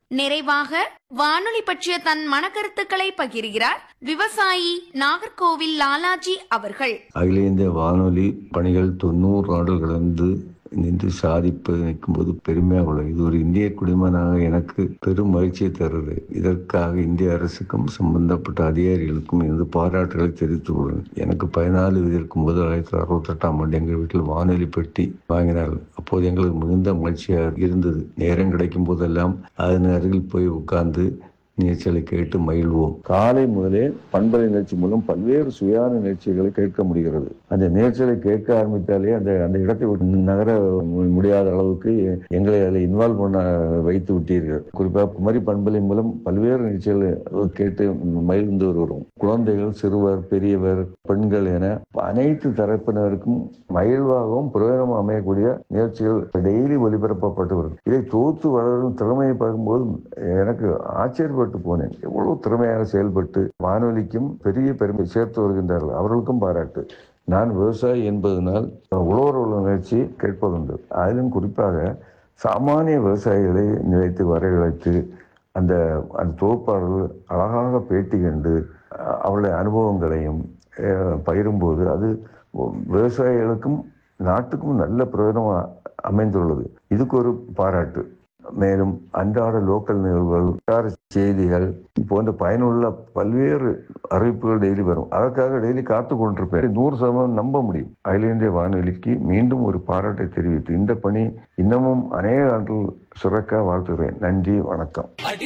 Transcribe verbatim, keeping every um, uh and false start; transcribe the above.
நிறைவாக வானொலி பற்றிய தன் மனக்கருத்துக்களை பகிர்கிறார் விவசாயி நாகர்கோவில் லாலாஜி அவர்கள். அகில இந்திய வானொலி பணிகள் தொண்ணூறு ஆண்டுகள் கடந்து நின்று சாதிப்பது நிற்கும்போது பெருமையாக உள்ளது. இது ஒரு இந்திய குடிமகனாக எனக்கு பெரும் மகிழ்ச்சியை தருது. இதற்காக இந்திய அரசுக்கும் சம்பந்தப்பட்ட அதிகாரிகளுக்கும் எனது பாராட்டுகளை தெரிவித்துக் கொள்கிறேன். எனக்கு பதினாலு வயது இருக்கும்போது ஆயிரத்தி அறுபத்தி எட்டாம் ஆண்டு எங்கள் வீட்டில் வானொலி பெட்டி வாங்கினார்கள். அப்போது எங்களுக்கு மிகுந்த மகிழ்ச்சியாக இருந்தது. நேரம் கிடைக்கும் போதெல்லாம் அதன் அருகில் போய் உட்கார்ந்து நிகழ்ச்சிகளை கேட்டு மகிழ்வோம். காலை முதலே பண்பலை நிகழ்ச்சி மூலம் பல்வேறு சுயான நிகழ்ச்சிகளை கேட்க முடிகிறது. அந்த நிகழ்ச்சிகளை கேட்க ஆரம்பித்தாலே அந்த அந்த இடத்தை நகர முடியாத அளவுக்கு எங்களை அதில் இன்வால்வ் பண்ண வைத்து விட்டீர்கள். குறிப்பாக குமரி பண்பலை மூலம் பல்வேறு நிகழ்ச்சிகளை கேட்டு மகிழ்ந்து வருகிறோம். குழந்தைகள், சிறுவர், பெரியவர், பெண்கள் என அனைத்து தரப்பினருக்கும் மகிழ்வாகவும் பிரயோஜனமாக அமையக்கூடிய நிகழ்ச்சிகள் டெய்லி ஒலிபரப்பப்பட்டு வரும். இதை தோத்து வளரும் திறமையை பார்க்கும்போது எனக்கு ஆச்சரியப்பட்டு போனேன். எவ்வளவு திறமையாக செயல்பட்டு வானொலிக்கும் பெரிய பெருமை சேர்த்து வருகின்றார்கள். அவர்களுக்கும் பாராட்டு. நான் விவசாயி என்பதனால் உழவர் உள்ள நிகழ்ச்சி கேட்பதுண்டு. அதிலும் குறிப்பாக சாமானிய விவசாயிகளை நிலைத்து வரவழைத்து அந்த அந்த தொகுப்பாளர்கள் அழகாக பேட்டி கண்டு அவருடைய அனுபவங்களையும் பகிரும்போது அது விவசாயிகளுக்கும் நாட்டுக்கும் நல்ல பிரயோஜனமாக அமைந்துள்ளது. இதுக்கு ஒரு பாராட்டு. மேலும் அன்றாட லோக்கல் நிகழ்வுகள், செய்திகள் போன்ற பயனுள்ள பல்வேறு அறிவிப்புகள் டெய்லி வரும். அதற்காக டெய்லி காத்து கொண்டிருப்பேன். நூறு சதவீதம் நம்ப முடியும். அகில இந்திய வானொலிக்கு மீண்டும் ஒரு பாராட்டை தெரிவித்து இந்த பணி இன்னமும் அநேக ஆண்டுகள் சுரக்க வாழ்த்துகிறேன். நன்றி, வணக்கம்.